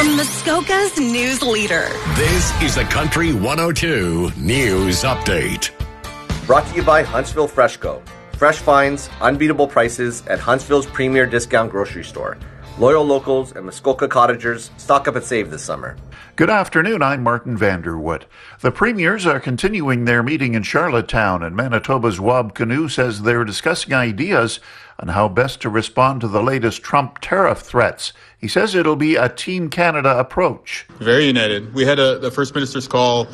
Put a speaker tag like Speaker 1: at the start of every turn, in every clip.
Speaker 1: From Muskoka's news leader.
Speaker 2: This is the Country 102 News Update.
Speaker 3: Brought to you by Huntsville Freshco. Fresh finds, unbeatable prices at Huntsville's premier discount grocery store. Loyal locals and Muskoka cottagers stock up and save this summer.
Speaker 4: Good afternoon, I'm Martin Vanderwood. The premiers are continuing their meeting in Charlottetown, and Manitoba's Wab Kinew says they're discussing ideas on how best to respond to the latest Trump tariff threats. He says it'll be a Team Canada approach.
Speaker 5: Very united. We had the First Minister's call,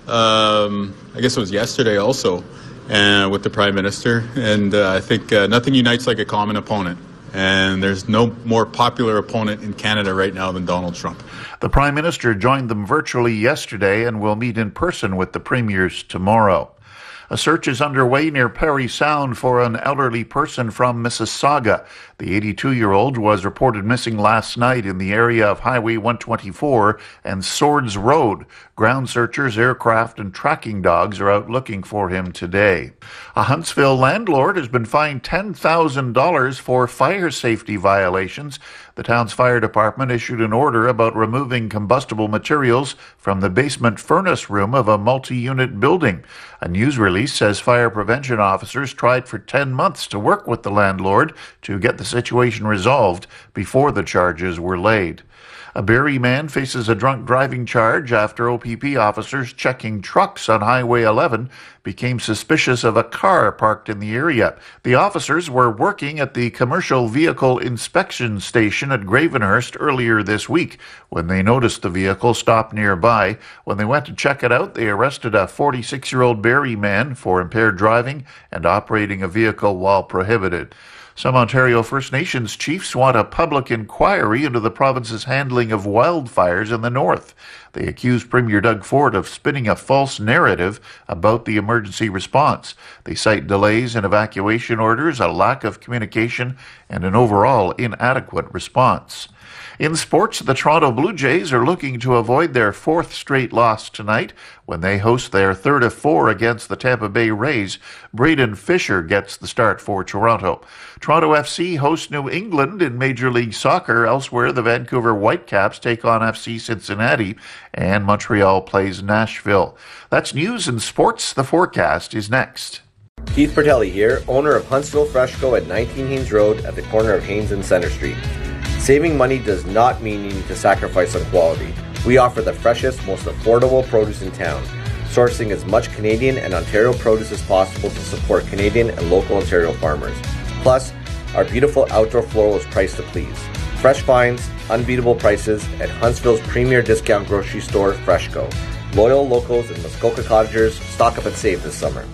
Speaker 5: I guess it was yesterday also, with the Prime Minister, and I think nothing unites like a common opponent. And there's no more popular opponent in Canada right now than Donald Trump.
Speaker 4: The Prime Minister joined them virtually yesterday and will meet in person with the premiers tomorrow. A search is underway near Parry Sound for an elderly person from Mississauga. The 82-year-old was reported missing last night in the area of Highway 124 and Swords Road. Ground searchers, aircraft, and tracking dogs are out looking for him today. A Huntsville landlord has been fined $10,000 for fire safety violations. The town's fire department issued an order about removing combustible materials from the basement furnace room of a multi-unit building. A news release says fire prevention officers tried for 10 months to work with the landlord to get the situation resolved before the charges were laid. A Barrie man faces a drunk driving charge after OPP officers checking trucks on Highway 11 became suspicious of a car parked in the area. The officers were working at the Commercial Vehicle Inspection Station at Gravenhurst earlier this week when they noticed the vehicle stopped nearby. When they went to check it out, they arrested a 46-year-old Barrie man for impaired driving and operating a vehicle while prohibited. Some Ontario First Nations chiefs want a public inquiry into the province's handling of wildfires in the north. They accuse Premier Doug Ford of spinning a false narrative about the emergency response. They cite delays in evacuation orders, a lack of communication, and an overall inadequate response. In sports, the Toronto Blue Jays are looking to avoid their fourth straight loss tonight when they host their third of four against the Tampa Bay Rays. Braden Fisher gets the start for Toronto. Toronto FC hosts New England in Major League Soccer. Elsewhere, the Vancouver Whitecaps take on FC Cincinnati, and Montreal plays Nashville. That's news and sports. The forecast is next.
Speaker 3: Keith Bertelli here, owner of Huntsville Freshco at 19 Haynes Road at the corner of Haynes and Center Street. Saving money does not mean you need to sacrifice on quality. We offer the freshest, most affordable produce in town, sourcing as much Canadian and Ontario produce as possible to support Canadian and local Ontario farmers. Plus, our beautiful outdoor floral is priced to please. Fresh finds, unbeatable prices at Huntsville's premier discount grocery store, Freshco. Loyal locals and Muskoka cottagers stock up and save this summer.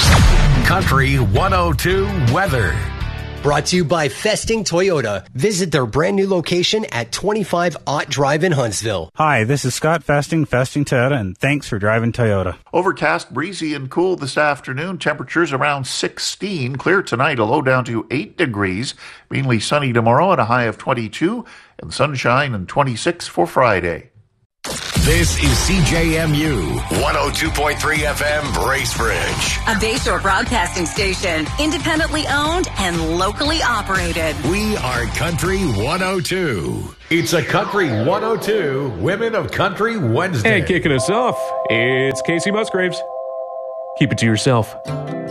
Speaker 2: Country 102 weather.
Speaker 6: Brought to you by Festing Toyota. Visit their brand new location at 25 Ott Drive in Huntsville.
Speaker 7: Hi, this is Scott Festing Toyota, and thanks for driving Toyota.
Speaker 4: Overcast, breezy, and cool this afternoon. Temperatures around 16. Clear tonight, a low down to 8 degrees. Mainly sunny tomorrow at a high of 22. And sunshine and 26 for Friday.
Speaker 2: This is CJMU 102.3 FM Bracebridge.
Speaker 1: A Bayshore broadcasting station, independently owned and locally operated.
Speaker 2: We are Country 102. It's a Country 102 Women of Country Wednesday.
Speaker 8: And kicking us off, it's Casey Musgraves. Keep it to yourself.